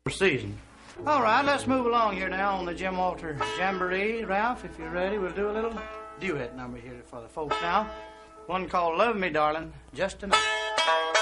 season. All right, let's move along here now on the Jim Walter Jamboree. Ralph, if you're ready, we'll do a little duet number here for the folks now. One called Love Me, Darling, Just Tonight.